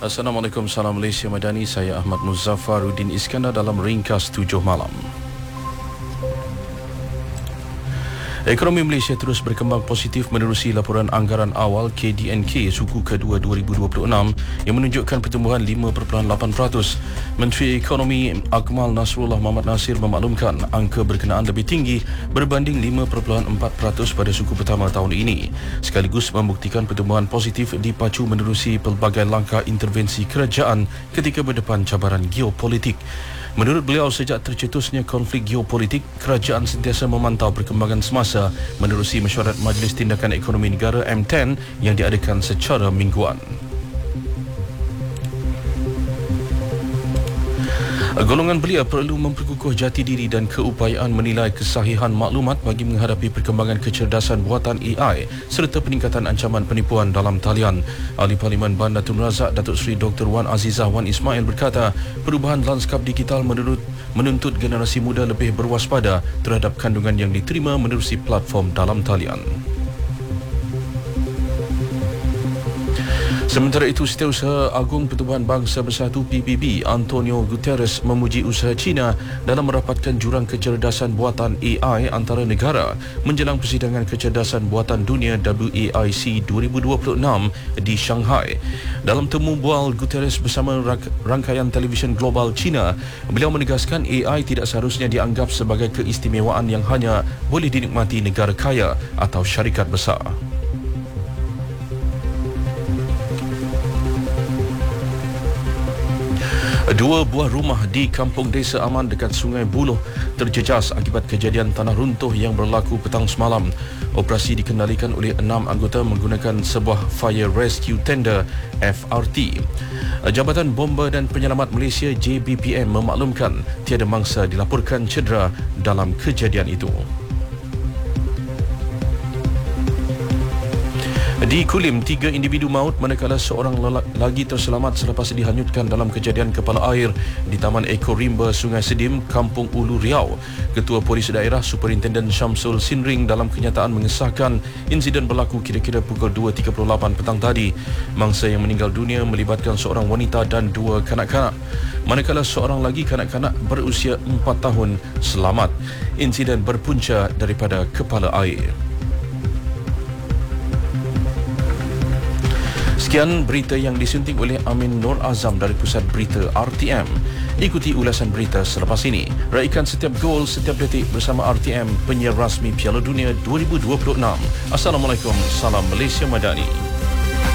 Assalamualaikum, salam Malaysia Madani. Saya Ahmad Muzaffaruddin Iskandar dalam Ringkas 7 Malam. Ekonomi Malaysia terus berkembang positif menerusi laporan anggaran awal KDNK suku kedua 2026 yang menunjukkan pertumbuhan 5.8%. Menteri Ekonomi Akmal Nasrullah Mohamad Nasir memaklumkan angka berkenaan lebih tinggi berbanding 5.4% pada suku pertama tahun ini, sekaligus membuktikan pertumbuhan positif dipacu menerusi pelbagai langkah intervensi kerajaan ketika berdepan cabaran geopolitik. Menurut beliau, sejak tercetusnya konflik geopolitik, kerajaan sentiasa memantau perkembangan semasa menerusi mesyuarat Majlis Tindakan Ekonomi Negara M10 yang diadakan secara mingguan. Golongan belia perlu memperkukuh jati diri dan keupayaan menilai kesahihan maklumat bagi menghadapi perkembangan kecerdasan buatan AI serta peningkatan ancaman penipuan dalam talian. Ahli Parlimen Bandar Tun Razak Datuk Seri Dr. Wan Azizah Wan Ismail berkata, perubahan lanskap digital menuntut generasi muda lebih berwaspada terhadap kandungan yang diterima menerusi platform dalam talian. Sementara itu, Setiausaha Agung Pertubuhan Bangsa Bersatu PBB Antonio Guterres memuji usaha China dalam merapatkan jurang kecerdasan buatan AI antara negara menjelang persidangan kecerdasan buatan dunia WAIC 2026 di Shanghai. Dalam temu bual Guterres bersama rangkaian televisyen global China, beliau menegaskan AI tidak seharusnya dianggap sebagai keistimewaan yang hanya boleh dinikmati negara kaya atau syarikat besar. Dua buah rumah di Kampung Desa Aman dekat Sungai Buloh terjejas akibat kejadian tanah runtuh yang berlaku petang semalam. Operasi dikendalikan oleh 6 anggota menggunakan sebuah Fire Rescue Tender FRT. Jabatan Bomba dan Penyelamat Malaysia JBPM memaklumkan tiada mangsa dilaporkan cedera dalam kejadian itu. Di Kulim, 3 individu maut manakala seorang lagi terselamat selepas dihanyutkan dalam kejadian kepala air di Taman Eko Rimba Sungai Sedim, Kampung Ulu Riau. Ketua Polis Daerah Superintenden Syamsul Sinring dalam kenyataan mengesahkan insiden berlaku kira-kira pukul 2.38 petang tadi. Mangsa yang meninggal dunia melibatkan seorang wanita dan 2 kanak-kanak, manakala seorang lagi kanak-kanak berusia 4 tahun selamat. Insiden berpunca daripada kepala air. Sekian berita yang disunting oleh Amin Nur Azam dari Pusat Berita RTM. Ikuti ulasan berita selepas ini. Raikan setiap gol, setiap detik bersama RTM, penyiar rasmi Piala Dunia 2026. Assalamualaikum, salam Malaysia Madani.